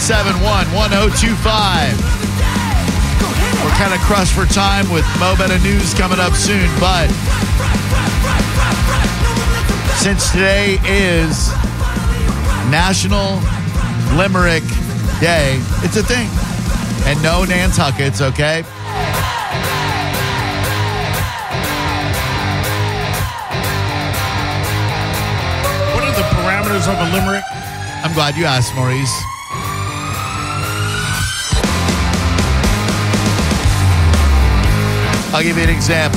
800-771-1025. We're kind of crushed for time with Mo Better News coming up soon, but since today is National Limerick Day, it's a thing. And no Nantuckets, okay? What are the parameters of a limerick? I'm glad you asked, Maurice. I'll give you an example.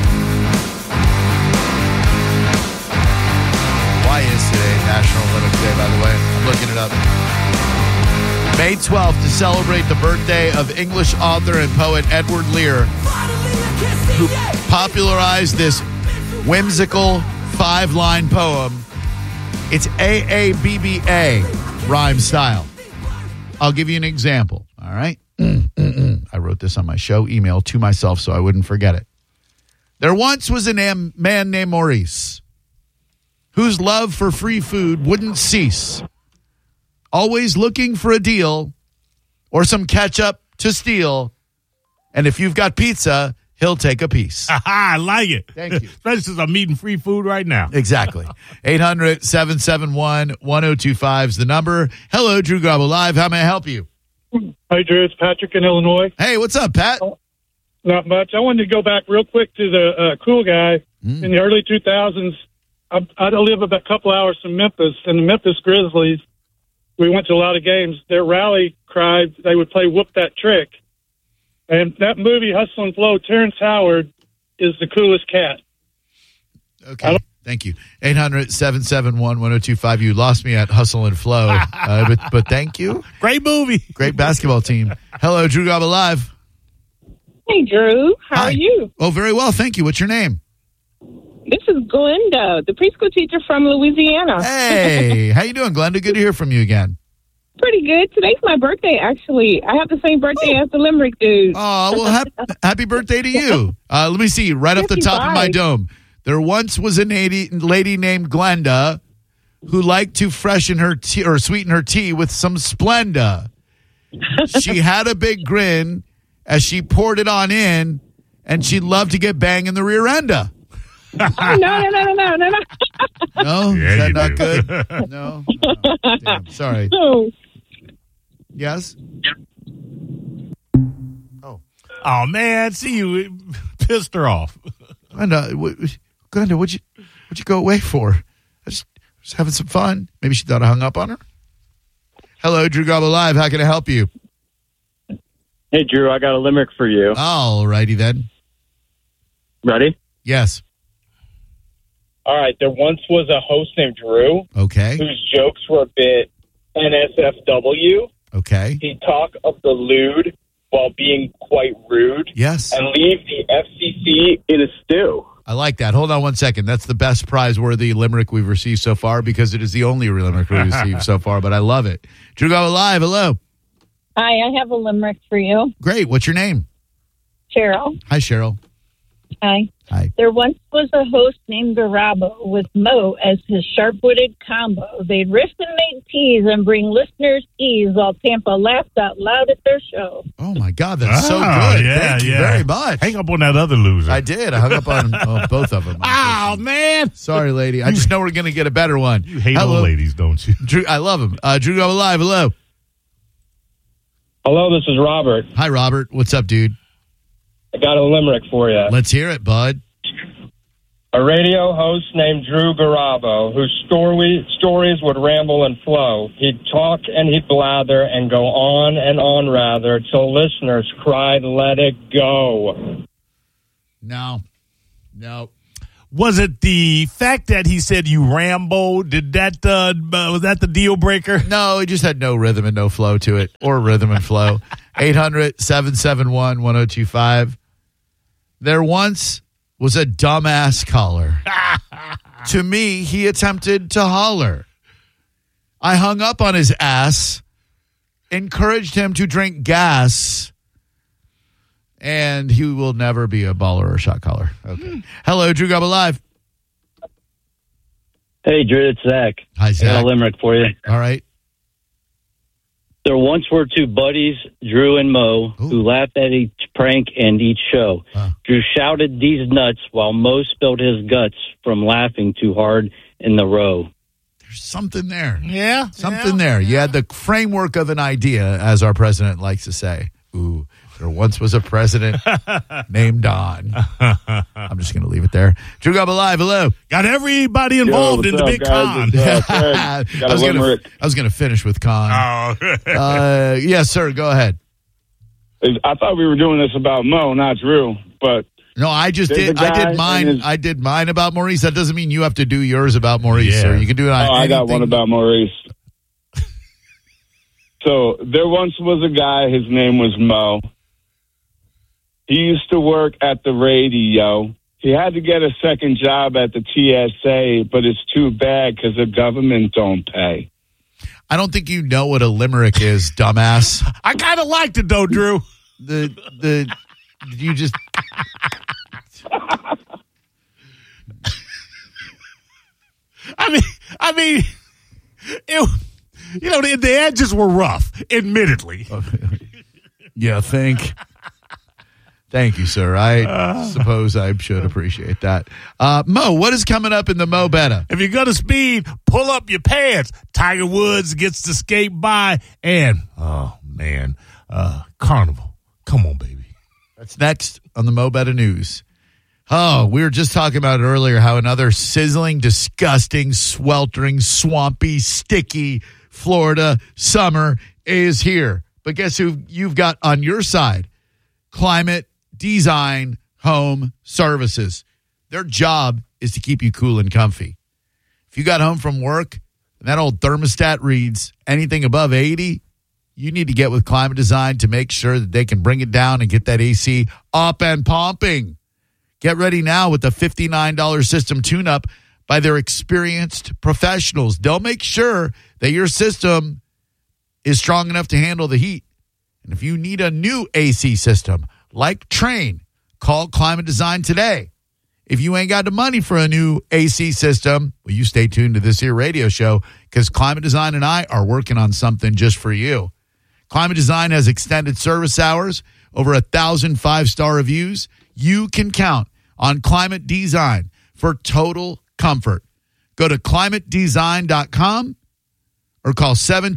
Why is today National Limerick Day, by the way? I'm looking it up. May 12th, to celebrate the birthday of English author and poet Edward Lear, who popularized this whimsical 5-line poem. It's AABBA rhyme style. I'll give you an example, all right? I wrote this on my show email to myself so I wouldn't forget it. There once was a man named Maurice whose love for free food wouldn't cease, always looking for a deal or some ketchup to steal. And if you've got pizza, he'll take a piece. I like it. Thank you. Especially since I'm eating free food right now. Exactly. 800-771-1025 is the number. Hello, Drew Garbo Live. How may I help you? Hi, Drew. It's Patrick in Illinois. Hey, what's up, Pat? Not much. I wanted to go back real quick to the cool guy in the early 2000s. I live about a couple hours from Memphis, and the Memphis Grizzlies, we went to a lot of games. Their rally cry, they would play Whoop That Trick. And that movie, Hustle and Flow, Terrence Howard is the coolest cat. Okay. Thank you. 800-771-1025. You lost me at Hustle and Flow, but thank you. Great movie. Great basketball team. Hello, Drew Garbo Live. Hey, Drew. How Hi. are you? Oh, very well. Thank you. What's your name? This is Glenda, the preschool teacher from Louisiana. Hey, how you doing, Glenda? Good to hear from you again. Pretty good. Today's my birthday, actually. I have the same birthday as the Limerick dude. Oh, well, happy birthday to you. Let me see. Right off the top of my dome. There once was a lady named Glenda who liked to freshen her tea or sweeten her tea with some Splenda. She had a big grin as she poured it on in, and she loved to get bang in the rear enda. No. No? Yeah, Is that you not do. good? No? Damn, sorry. So, Yes? Oh, man. See, you pissed her off. Glenda, what'd you go away for? I just having some fun. Maybe she thought I hung up on her. Hello, Drew Garbo Live. How can I help you? Hey, Drew, I got a limerick for you. All righty then. Ready? Yes. All right. There once was a host named Drew Okay. whose jokes were a bit NSFW. Okay. He'd talk of the lewd while being quite rude Yes. and leave the FCC in a stew. I like that. Hold on one second. That's the best prize-worthy limerick we've received so far because it is the only limerick we've received so far, but I love it. Drew Garbo Live, hello. hi, I have a Limerick for you. Great. What's your name? Cheryl. Hi, Cheryl. Hi. Hi. There once was a host named Garabo with Mo as his sharp-witted combo. They'd riff and make tease and bring listeners ease while Tampa laughed out loud at their show. Oh, my God. That's so Oh, good. yeah, Thank you yeah. very much. Hang up on that other loser. I did. I hung up on both of them. Oh, man. Sorry, lady. I just know we're going to get a better one. You hate Hello. old ladies, don't you? Drew, I love him. Drew Garbo Live, hello. Hello, this is Robert. Hi, Robert. What's up, dude? I got a limerick for you. Let's hear it, bud. A radio host named Drew Garabo, whose stories would ramble and flow. He'd talk and he'd blather and go on rather, till listeners cried, "Let it go." No. Was it the fact that he said you rambo? Did that was that the deal breaker? No, it just had no rhythm and no flow to it, or rhythm and flow. 800-771-1025. There once was a dumbass caller. To me, he attempted to holler. I hung up on his ass, encouraged him to drink gas, and he will never be a baller or shot caller. Okay. Hello, Drew Garbo Live. Hey, Drew, it's Zach. Hi, I got Zach. a limerick for you. All right. There once were two buddies, Drew and Mo, who laughed at each prank and each show. Drew shouted these nuts while Mo spilled his guts from laughing too hard in the row. There's something there. Yeah. Something there. You had the framework of an idea, as our president likes to say. Ooh, there once was a president named Don. I'm just going to leave it there. Drew Garabo Live, hello. Got everybody involved in the big con. I was going to finish with con. Oh. Yes, sir. Go ahead. I thought we were doing this about Mo, not Drew, but no, I did mine. I did mine about Maurice. That doesn't mean you have to do yours about Maurice, sir. You can do it on I got one about Maurice. So there once was a guy, his name was Mo. He used to work at the radio. He had to get a second job at the TSA, but it's too bad because the government don't pay. I don't think you know what a limerick is, dumbass. I kind of liked it, though, Drew. You just... I mean, the edges were rough, admittedly. Yeah, thank you, sir. I suppose I should appreciate that. Mo, what is coming up in the Mo Betta? If you're going to speed, pull up your pants. Tiger Woods gets to skate by, and, oh, man, Carnival. Come on, baby. That's next on the Mo Betta News. Oh, we were just talking about it earlier, how another sizzling, disgusting, sweltering, swampy, sticky Florida summer is here. But guess who you've got on your side? Climate Design Home Services. Their job is to keep you cool and comfy. If you got home from work and that old thermostat reads anything above 80, you need to get with Climate Design to make sure that they can bring it down and get that AC up and pumping. Get ready now with the $59 system tune-up by their experienced professionals. They'll make sure that your system is strong enough to handle the heat. And if you need a new AC system, like Trane, call Climate Design today. If you ain't got the money for a new AC system, well, you stay tuned to this here radio show because Climate Design and I are working on something just for you. Climate Design has extended service hours, over 1,000 5-star reviews. You can count on Climate Design for total comfort. Go to climatedesign.com or call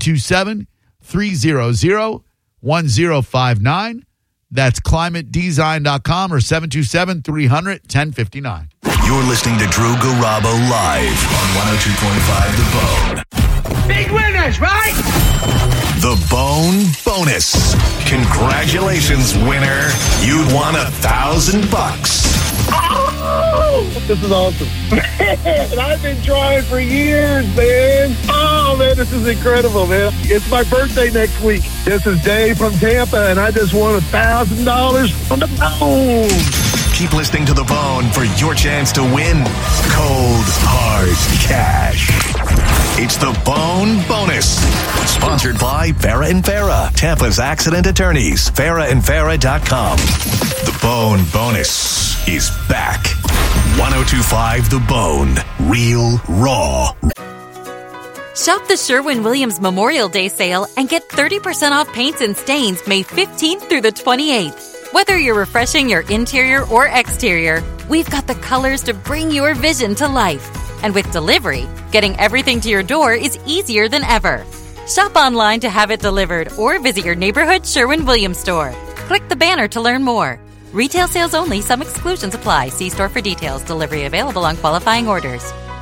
727-300-1059. That's climatedesign.com or 727-300-1059. You're listening to Drew Garabo live on 102.5 The Bone. Big winners, right? The Bone Bonus. Congratulations, winner. You'd won $1,000. Oh, this is awesome. And I've been trying for years, man. Oh, man, this is incredible, man. It's my birthday next week. This is Dave from Tampa, and I just won $1,000 on the Bone. Keep listening to The Bone for your chance to win cold, hard cash. It's The Bone Bonus. Sponsored by Farah and Farah, Tampa's accident attorneys. FarahandFarah.com. The Bone Bonus is back. 102.5 The Bone. Real, raw. Shop the Sherwin-Williams Memorial Day sale and get 30% off paints and stains May 15th through the 28th. Whether you're refreshing your interior or exterior, we've got the colors to bring your vision to life. And with delivery, getting everything to your door is easier than ever. Shop online to have it delivered or visit your neighborhood Sherwin-Williams store. Click the banner to learn more. Retail sales only. Some exclusions apply. See store for details. Delivery available on qualifying orders.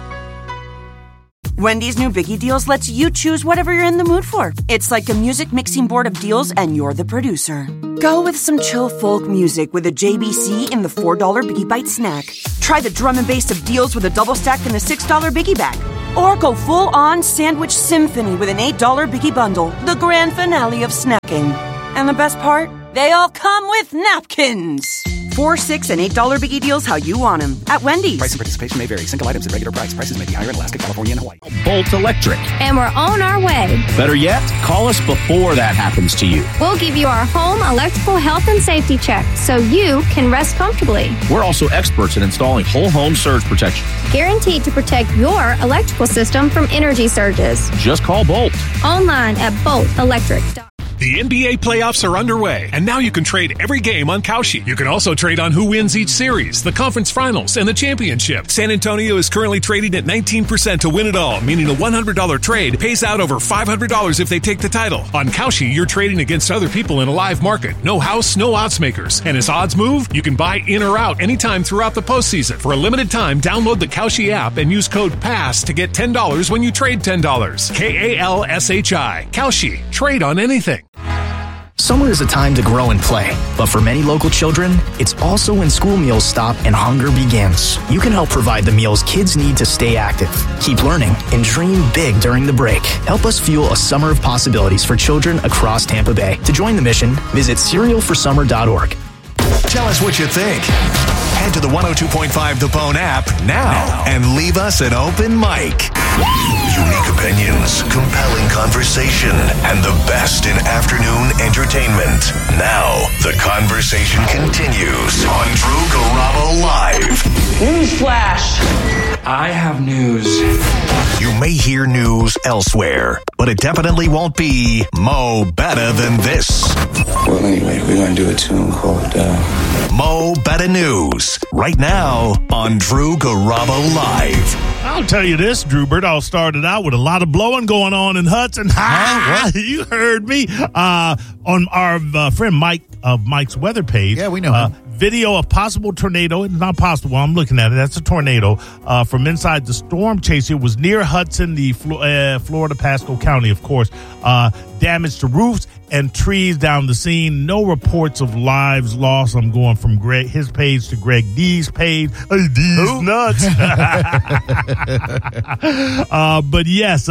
Wendy's new Biggie Deals lets you choose whatever you're in the mood for. It's like a music mixing board of deals, and you're the producer. Go with some chill folk music with a JBC in the $4 Biggie Bite snack. Try the drum and bass of deals with a double stack in the $6 Biggie Bag. Or go full-on sandwich symphony with an $8 Biggie Bundle, the grand finale of snacking. And the best part? They all come with napkins. 4, $6, and $8 biggie deals how you want them at Wendy's. Price and participation may vary. Single items at regular price. Prices may be higher in Alaska, California, and Hawaii. Bolt Electric. And we're on our way. Better yet, call us before that happens to you. We'll give you our home electrical health and safety check so you can rest comfortably. We're also experts in installing whole home surge protection. Guaranteed to protect your electrical system from energy surges. Just call Bolt. Online at boltelectric.com. The NBA playoffs are underway, and now you can trade every game on Kalshi. You can also trade on who wins each series, the conference finals, and the championship. San Antonio is currently trading at 19% to win it all, meaning a $100 trade pays out over $500 if they take the title. On Kalshi, you're trading against other people in a live market. No house, no odds makers. And as odds move, you can buy in or out anytime throughout the postseason. For a limited time, download the Kalshi app and use code PASS to get $10 when you trade $10. KALSHI. Kalshi. Trade on anything. Summer is a time to grow and play, but for many local children, it's also when school meals stop and hunger begins. You can help provide the meals kids need to stay active, keep learning, and dream big during the break. Help us fuel a summer of possibilities for children across Tampa Bay. To join the mission, visit cerealforsummer.org. Tell us what you think. Head to the 102.5 The Bone app now and leave us an open mic. Unique opinions, compelling conversation, and the best in afternoon entertainment. Now, the conversation continues on Drew Garabo Live. Newsflash! I have news. You may hear news elsewhere, but it definitely won't be Mo Better Than This. Well, anyway, we're going to do a tune called Mo Better News, right now on Drew Garabo Live. I'll tell you this, Drew Bird, started out with a lot of blowing going on in Hudson. You heard me. On our friend Mike of Mike's weather page. Yeah, we know him. Video of possible tornado. It's not possible. I'm looking at it. That's a tornado from inside the storm chaser. It was near Hudson, the Florida Pasco County, of course. Damage to roofs and trees down the scene. No reports of lives lost. I'm going from his page to Greg D's page. D's nuts. But yes,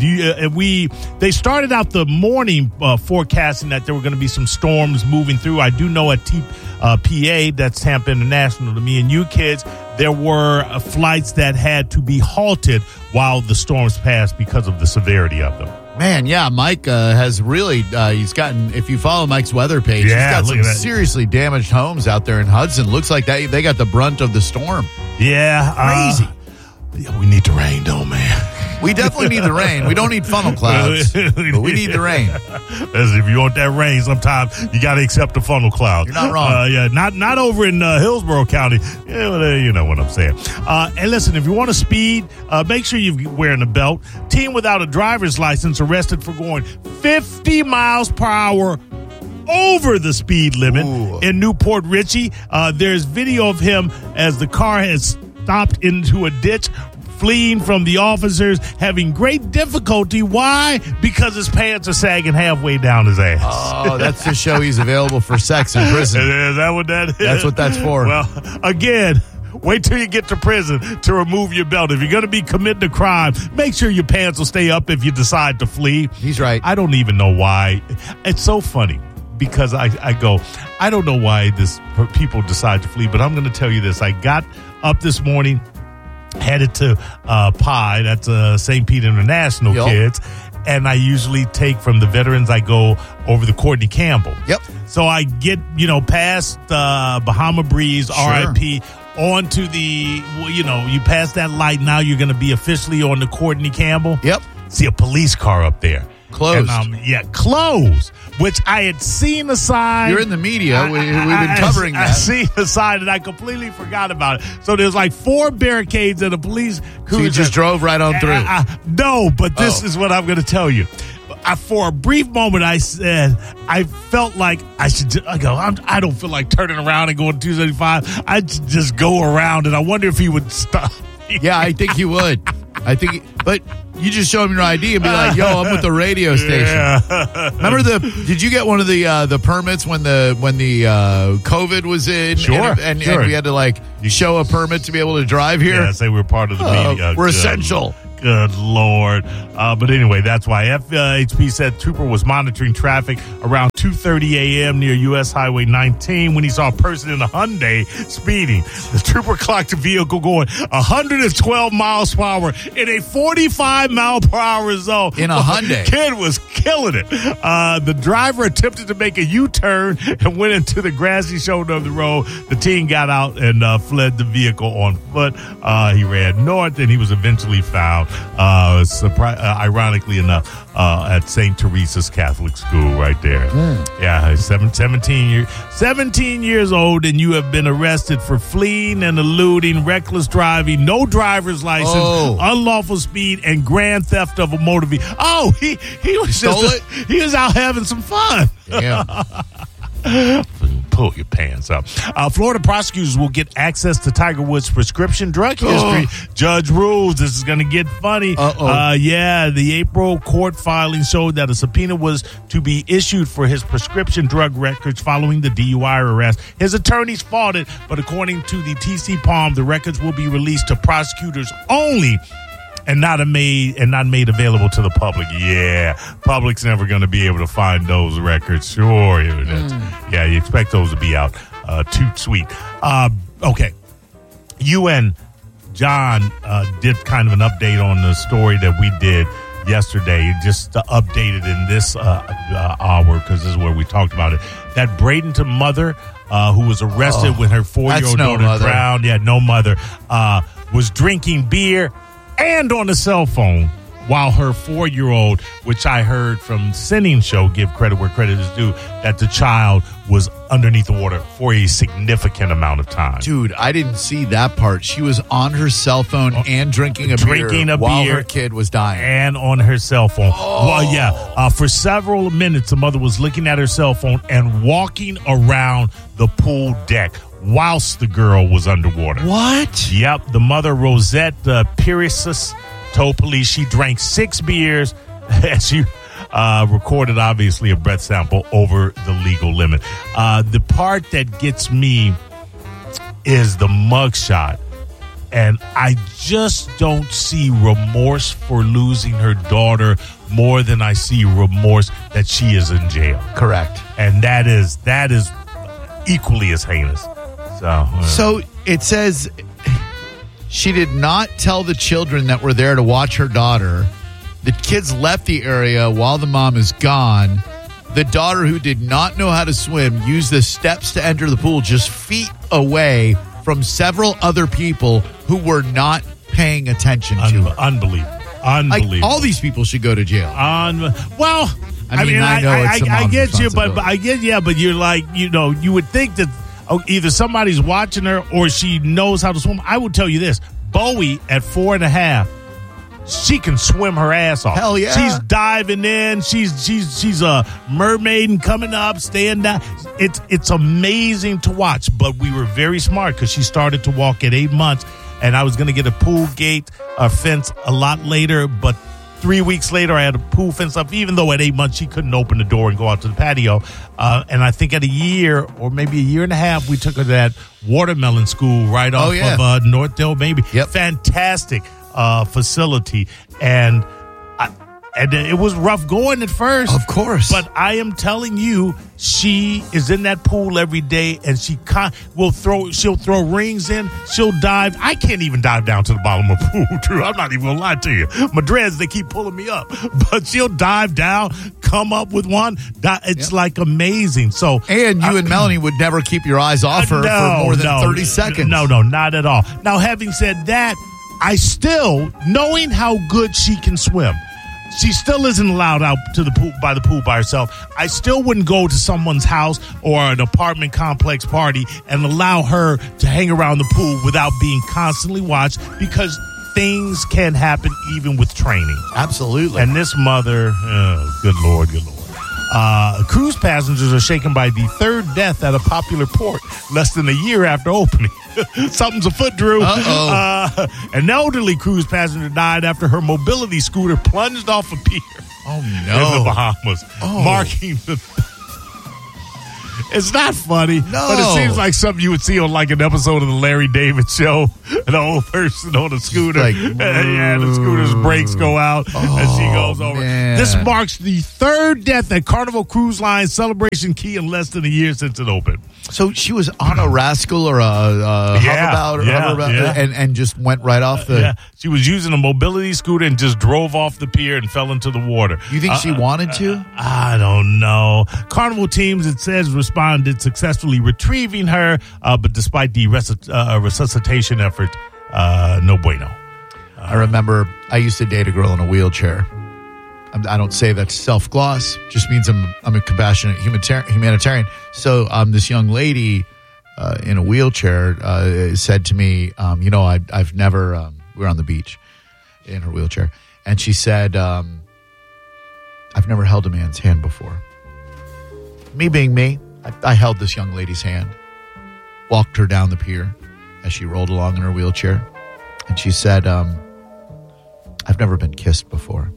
they started out the morning forecasting that there were going to be some storms moving through. I do know at PA, that's Tampa International, to me and you kids, there were flights that had to be halted while the storms passed because of the severity of them. Man, yeah, Mike has really, he's gotten, if you follow Mike's weather page, he's got some seriously damaged homes out there in Hudson. Looks like they got the brunt of the storm. Yeah. Crazy. We need the rain, though, man. We definitely need the rain. We don't need funnel clouds, but we need the rain. If you want that rain, sometimes you got to accept the funnel cloud. You're not wrong. Not over in Hillsborough County. You know what I'm saying. And listen, if you want to speed, make sure you're wearing a belt. Teen without a driver's license arrested for going 50 miles per hour over the speed limit in Newport Richey. There's video of him as the car has stopped into a ditch, fleeing from the officers, having great difficulty. Why? Because his pants are sagging halfway down his ass. Oh, that's to show he's available for sex in prison. Is that what that is? That's what that's for. Well, again, wait till you get to prison to remove your belt. If you're going to be committing a crime, make sure your pants will stay up if you decide to flee. He's right. I don't even know why. It's so funny because I don't know why people decide to flee, but I'm going to tell you this. I got up this morning, headed to Pi, that's St. Pete International kids, and I usually take from the veterans, I go over the Courtney Campbell. Yep. So I get, past Bahama Breeze, RIP, onto the, you pass that light, now you're going to be officially on the Courtney Campbell. Yep. See a police car up there. Closed. And, closed, which I had seen the sign. You're in the media. We've been covering that. I seen the sign and I completely forgot about it. So there's like 4 barricades and a police cruiser. So you just drove right on through? No, but this is what I'm going to tell you. For a brief moment, I said, I felt like I don't feel like turning around and going 275. I just go around, and I wonder if he would stop. Yeah, I think he would. But you just show him your ID and be like, "Yo, I'm with the radio station." Yeah. Remember did you get one of the permits when the COVID was in? Sure. And we had to show a permit to be able to drive here. Yeah, say we're part of the media. We're essential. Good Lord. But anyway, that's why FHP said trooper was monitoring traffic around 2:30 a.m. near U.S. Highway 19 when he saw a person in a Hyundai speeding. The trooper clocked the vehicle going 112 miles per hour in a 45 mile per hour zone. In a Hyundai. Kid was killing it. The driver attempted to make a U-turn and went into the grassy shoulder of the road. The teen got out and fled the vehicle on foot. He ran north and he was eventually found, ironically enough, at St. Teresa's Catholic School right there. Yeah, 17 years old, and you have been arrested for fleeing and eluding, reckless driving, no driver's license, unlawful speed, and grand theft of a motor vehicle. Oh, he was he was out having some fun. Yeah. Pull your pants up. Florida prosecutors will get access to Tiger Woods' prescription drug history. Judge rules. This is going to get funny. The April court filing showed that a subpoena was to be issued for his prescription drug records following the DUI arrest. His attorneys fought it, but according to the TC Palm, the records will be released to prosecutors only and not made available to the public. Yeah, public's never going to be able to find those records. Sure, yeah, you expect those to be out. Too sweet. Okay, UN John did kind of an update on the story that we did yesterday. Just updated in this hour because this is where we talked about it. That Bradenton mother who was arrested with her 4-year-old daughter drowned. Yeah, no mother was drinking beer and on the cell phone while her 4-year-old, which I heard from Sinning Show, give credit where credit is due, that the child was underneath the water for a significant amount of time. Dude, I didn't see that part. She was on her cell phone and drinking a beer while her kid was dying. And on her cell phone. Well, yeah. For several minutes, the mother was looking at her cell phone and walking around the pool deck whilst the girl was underwater. What? Yep. The mother, Rosette Pirisis, told police she drank 6 beers and she recorded, obviously, a breath sample over the legal limit. The part that gets me is the mugshot. And I just don't see remorse for losing her daughter more than I see remorse that she is in jail. Correct. And that is equally as heinous. So it says she did not tell the children that were there to watch her daughter. The kids left the area while the mom is gone. The daughter, who did not know how to swim, used the steps to enter the pool just feet away from several other people who were not paying attention to her. Unbelievable. Like, all these people should go to jail. I know I get you, but you're like, you would think that either somebody's watching her or she knows how to swim. I will tell you this: Bowie at 4.5, she can swim her ass off. Hell yeah! She's diving in. She's a mermaid and coming up, staying down. It's amazing to watch. But we were very smart because she started to walk at 8 months, and I was going to get a pool gate fence a lot later, but 3 weeks later, I had a pool fence up, even though at 8 months she couldn't open the door and go out to the patio. And I think at a year or maybe a year and a half, we took her to that watermelon school right off of Northdale, maybe. Yep. Fantastic facility. And it was rough going at first. Of course. But I am telling you, she is in that pool every day, and she'll throw rings in. She'll dive. I can't even dive down to the bottom of the pool, Drew. I'm not even going to lie to you. My dreads, they keep pulling me up. But she'll dive down, come up with one. It's like amazing. So, and you and Melanie would never keep your eyes off her for more than 30 seconds. No, not at all. Now, having said that, I still, knowing how good she can swim, she still isn't allowed out to the pool by herself. I still wouldn't go to someone's house or an apartment complex party and allow her to hang around the pool without being constantly watched, because things can happen even with training. Absolutely. And this mother, good Lord. Cruise passengers are shaken by the third death at a popular port less than a year after opening. Something's afoot, Drew. An elderly cruise passenger died after her mobility scooter plunged off a pier. Oh, no. In the Bahamas, marking the It's not funny, No. but it seems like something you would see on like an episode of the Larry David Show. An old person on a scooter. Like, the scooter's brakes go out and she goes over. man. This marks the third death at Carnival Cruise Line Celebration Key in less than a year since it opened. So she was on a rascal or a hoverbout and just went right off the... Yeah, she was using a mobility scooter and just drove off the pier and fell into the water. You think she wanted to? I don't know. Carnival teams, it says, responded successfully retrieving her, but despite the resuscitation effort, no bueno. I remember I used to date a girl in a wheelchair. I don't say that's self-gloss. Just means I'm a compassionate humanitarian. So this young lady in a wheelchair said to me, I've never, we were on the beach in her wheelchair. And she said, I've never held a man's hand before. Me being me, I held this young lady's hand, walked her down the pier as she rolled along in her wheelchair. And she said, I've never been kissed before.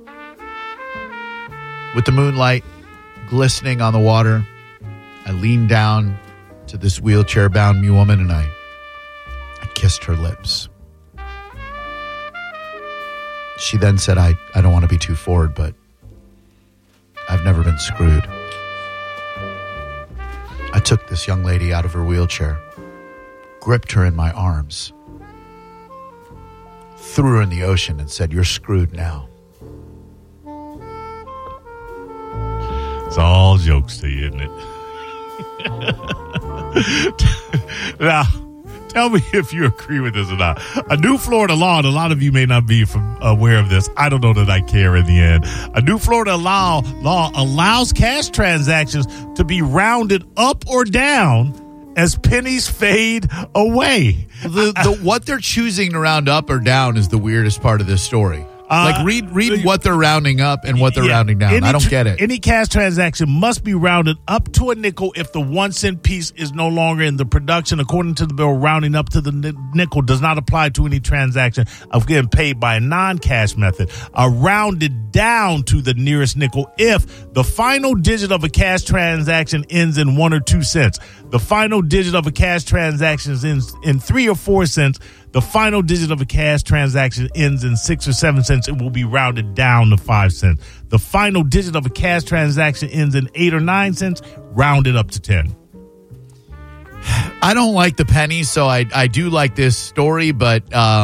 With the moonlight glistening on the water, I leaned down to this wheelchair-bound woman and I kissed her lips. She then said, I don't want to be too forward, but I've never been screwed. I took this young lady out of her wheelchair, gripped her in my arms, threw her in the ocean and said, "You're screwed now." It's all jokes to you, isn't it? Now, tell me if you agree with this or not. A new Florida law, and a lot of you may not be aware of this. I don't know that I care in the end. A new Florida law allows cash transactions to be rounded up or down as pennies fade away. What they're choosing to round up or down is the weirdest part of this story. Read what they're rounding up and what they're rounding down. I don't get it. Any cash transaction must be rounded up to a nickel if the 1 cent piece is no longer in the production. According to the bill, rounding up to the nickel does not apply to any transaction of getting paid by a non-cash method. Rounded down to the nearest nickel if the final digit of a cash transaction ends in 1 or 2 cents. The final digit of a cash transaction ends in 3 or 4 cents. The final digit of a cash transaction ends in 6 or 7 cents. It will be rounded down to 5 cents. The final digit of a cash transaction ends in 8 or 9 cents, rounded up to 10. I don't like the pennies, so I do like this story, but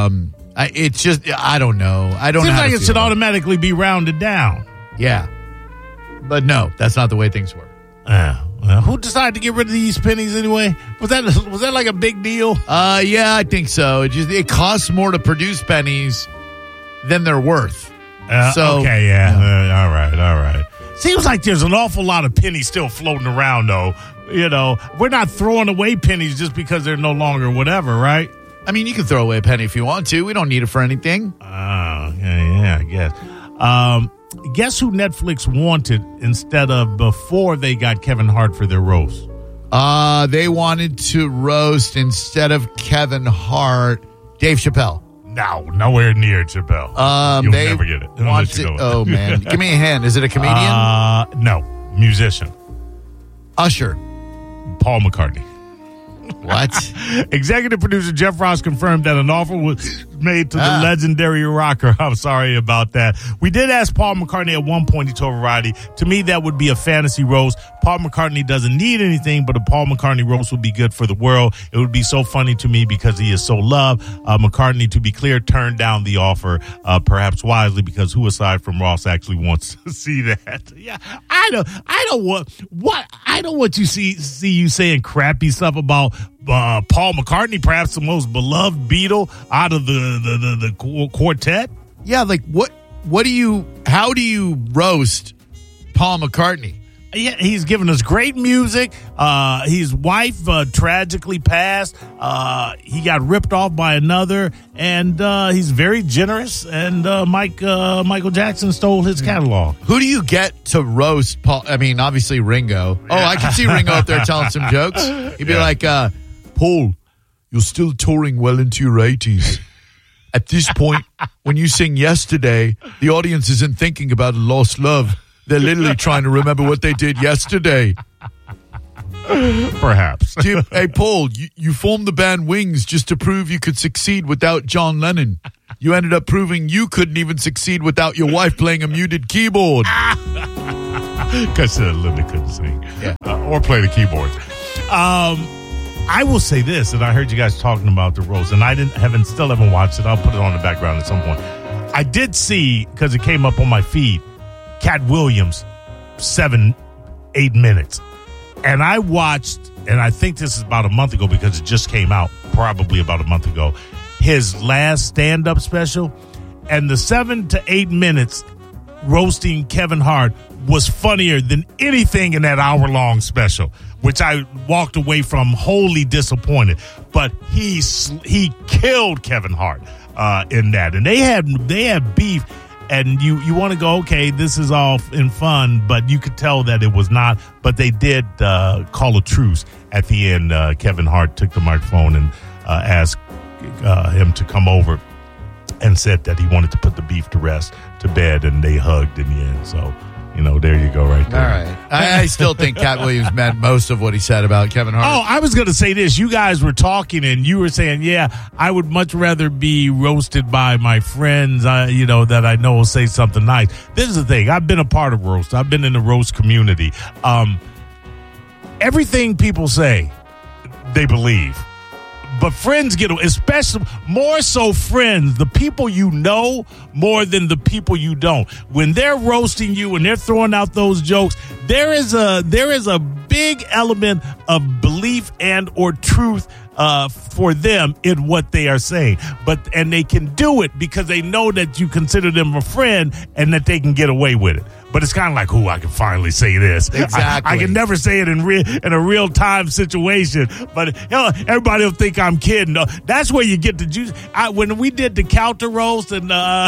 it's just, I don't know. I don't know. Seems how like to it feel should about automatically be rounded down. Yeah. But no, that's not the way things work. Who decided to get rid of these pennies anyway? Was that like a big deal? Yeah, I think so. It costs more to produce pennies than they're worth. Okay, yeah. All right. Seems like there's an awful lot of pennies still floating around, though. You know, we're not throwing away pennies just because they're no longer whatever, right? I mean, you can throw away a penny if you want to. We don't need it for anything. Yeah, I guess. Guess who Netflix wanted instead of before they got Kevin Hart for their roast? They wanted to roast instead of Kevin Hart, Dave Chappelle. No, nowhere near Chappelle. You'll never get it. Oh, man. Give me a hint. Is it a comedian? No. Musician. Usher. Paul McCartney. What? Executive producer Jeff Ross confirmed that an offer was made to the legendary rocker. I'm sorry about that. We did ask Paul McCartney at one point. He told Variety, to me, that would be a fantasy roast. Paul McCartney doesn't need anything, but a Paul McCartney roast would be good for the world. It would be so funny to me because he is so loved. McCartney, to be clear, turned down the offer, perhaps wisely, because who aside from Ross actually wants to see that? Yeah, I don't want you see you saying crappy stuff about Paul McCartney, perhaps the most beloved Beatle out of the quartet. Yeah, like how do you roast Paul McCartney? Yeah, he's given us great music. His wife tragically passed. He got ripped off by another, and he's very generous. And Michael Jackson stole his catalog. Who do you get to roast Paul? I mean, obviously Ringo. Oh, I can see Ringo up there telling some jokes. He'd be like, Paul, you're still touring well into your 80s. At this point, when you sing Yesterday, the audience isn't thinking about a lost love. They're literally trying to remember what they did yesterday. Perhaps. Tim, hey, Paul, you formed the band Wings just to prove you could succeed without John Lennon. You ended up proving you couldn't even succeed without your wife playing a muted keyboard. Because Linda couldn't sing or play the keyboard. I will say this, and I heard you guys talking about the roast, and I still haven't watched it. I'll put it on the background at some point. I did see, because it came up on my feed, Cat Williams, 7-8 minutes. And I watched, and I think this is about a month ago because it just came out, probably about a month ago, his last stand-up special. And the 7 to 8 minutes roasting Kevin Hart was funnier than anything in that hour-long special, which I walked away from wholly disappointed. But he killed Kevin Hart in that. And they had beef. And you want to go, okay, this is all in fun, but you could tell that it was not. But they did call a truce at the end. Kevin Hart took the microphone and asked him to come over and said that he wanted to put the beef to bed, and they hugged in the end. So, there you go right there. All right. I still think Cat Williams meant most of what he said about Kevin Hart. Oh, I was going to say this. You guys were talking, and you were saying, I would much rather be roasted by my friends, that I know will say something nice. This is the thing. I've been a part of roast. I've been in the roast community. Everything people say, they believe. But friends get, especially more so friends, the people you know more than the people you don't. When they're roasting you and they're throwing out those jokes, there is a big element of belief and or truth for them in what they are saying. And they can do it because they know that you consider them a friend and that they can get away with it. But it's kind of like, I can finally say this. Exactly. I can never say it in a real time situation. But everybody will think I'm kidding. That's where you get the juice. When we did the counter roast and I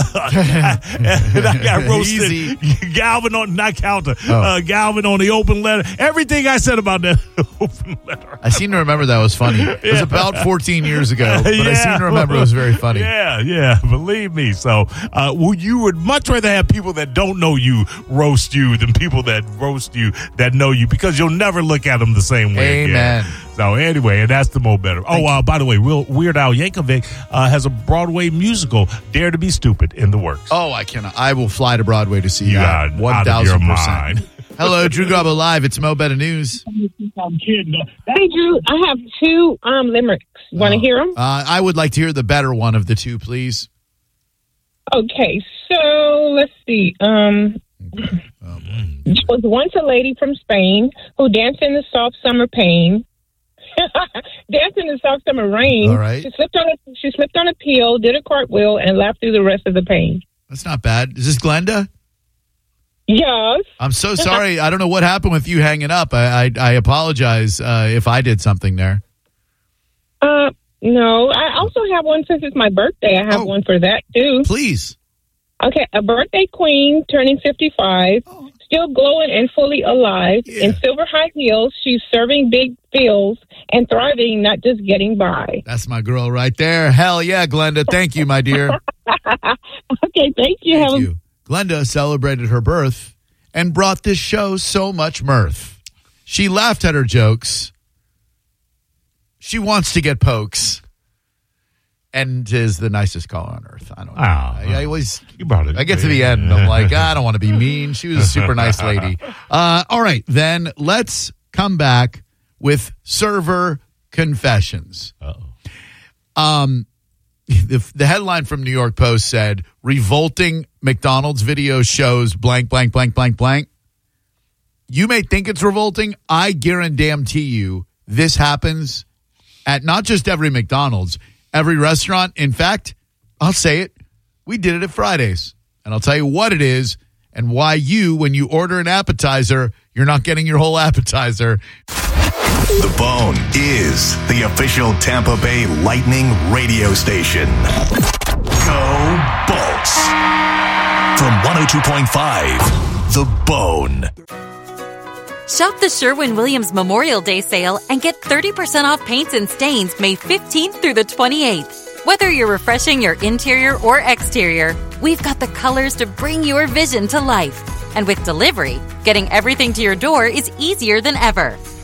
got roasted Galvin on Galvin on the open letter. Everything I said about that open letter. I seem to remember that was funny. It was about 14 years ago, but I seem to remember it was very funny. Yeah, believe me. So you would much rather have people that don't know you roast you than people that roast you that know you, because you'll never look at them the same way. Amen. Again. So anyway, and that's the Mo Better. By the way, Weird Al Yankovic has a Broadway musical, Dare to Be Stupid, in the works. Oh, I cannot. I will fly to Broadway to see that. 1,000%. Hello, Drew Garabo Live. It's Mo Better News. I'm kidding. Hey, Drew, I have two limericks. You want to hear them? I would like to hear the better one of the two, please. Okay, so let's see. There was once a lady from Spain who danced in the soft summer pain. Danced in the soft summer rain. All right. She slipped on a peel, did a cartwheel, and laughed through the rest of the pain. That's not bad. Is this Glenda? Yes. I'm so sorry. I don't know what happened with you hanging up. I apologize if I did something there. No. I also have one since it's my birthday. I have one for that, too. Please. Okay, a birthday queen turning 55, still glowing and fully alive. In silver high heels, she's serving big feels and thriving, not just getting by. That's my girl right there. Hell yeah, Glenda. Thank you, my dear. Okay, thank you. Thank you. Glenda celebrated her birth and brought this show so much mirth. She laughed at her jokes. She wants to get pokes. And is the nicest caller on earth. I don't know. I always, you brought it. I get to the end and I'm like, I don't want to be mean. She was a super nice lady. All right, then let's come back with server confessions. The headline from New York Post said, revolting McDonald's video shows blank, blank, blank, blank, blank. You may think it's revolting. I guarantee you this happens at not just every McDonald's, every restaurant. In fact, I'll say it. We did it at Fridays. And I'll tell you what it is and why when you order an appetizer, you're not getting your whole appetizer. The Bone is the official Tampa Bay Lightning radio station. Go Bolts. From 102.5, The Bone. Shop the Sherwin-Williams Memorial Day sale and get 30% off paints and stains May 15th through the 28th. Whether you're refreshing your interior or exterior, we've got the colors to bring your vision to life. And with delivery, getting everything to your door is easier than ever.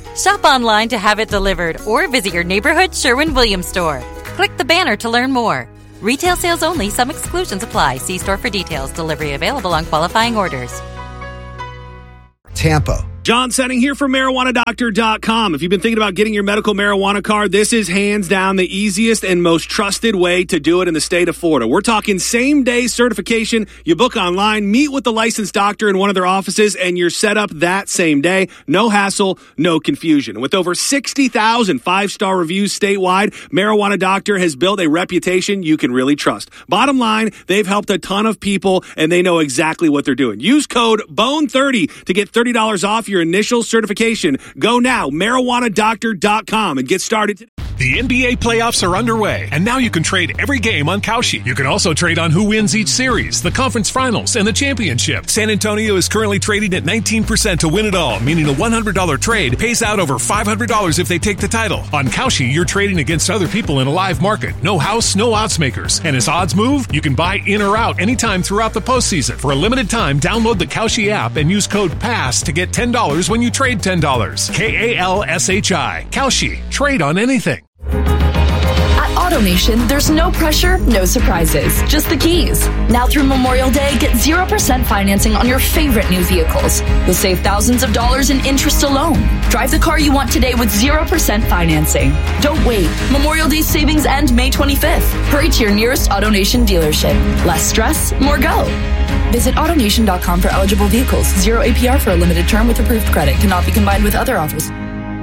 Shop online to have it delivered or visit your neighborhood Sherwin-Williams store. Click the banner to learn more. Retail sales only. Some exclusions apply. See store for details. Delivery available on qualifying orders. Tampa. John Setting here from MarijuanaDoctor.com. If you've been thinking about getting your medical marijuana card, this is hands down the easiest and most trusted way to do it in the state of Florida. We're talking same-day certification. You book online, meet with the licensed doctor in one of their offices, and you're set up that same day. No hassle, no confusion. With over 60,000 five-star reviews statewide, Marijuana Doctor has built a reputation you can really trust. Bottom line, they've helped a ton of people, and they know exactly what they're doing. Use code BONE30 to get $30 off your initial certification. Go now, MarijuanaDoctor.com, and get started today. The NBA playoffs are underway, and now you can trade every game on Kalshi. You can also trade on who wins each series, the conference finals, and the championship. San Antonio is currently trading at 19% to win it all, meaning a $100 trade pays out over $500 if they take the title. On Kalshi, you're trading against other people in a live market. No house, no odds makers. And as odds move, you can buy in or out anytime throughout the postseason. For a limited time, download the Kalshi app and use code PASS to get $10 when you trade $10. KALSHI. Kalshi. Trade on anything. At AutoNation, there's no pressure, no surprises, just the keys. Now through Memorial Day, get 0% financing on your favorite new vehicles. You'll save thousands of dollars in interest alone. Drive the car you want today with 0% financing. Don't wait. Memorial Day savings end May 25th. Hurry to your nearest AutoNation dealership. Less stress, more go. Visit AutoNation.com for eligible vehicles. 0 APR for a limited term with approved credit. Cannot be combined with other offers.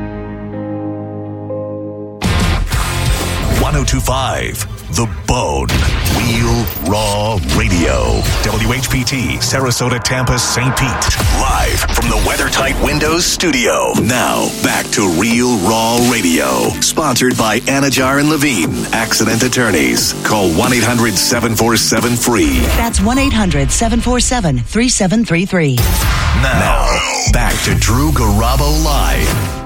102.5 The Bone. Real Raw Radio. WHPT, Sarasota, Tampa, St. Pete. Live from the WeatherTight Windows studio. Now, back to Real Raw Radio. Sponsored by Anajar and Levine, Accident Attorneys. Call 1-800-747-FREE. That's 1-800-747-3733. Now, back to Drew Garabo Live.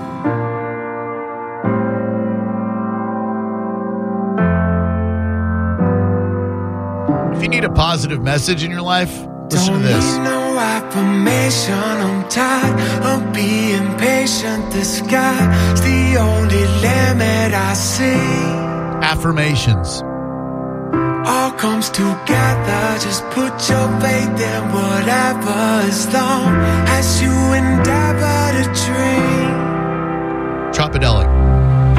If you need a positive message in your life, listen to this. Don't need no affirmation. I'm tired of being patient. The sky's the only limit I see. Affirmations. All comes together. Just put your faith in whatever, as long as you endeavor to dream. Tropidelic.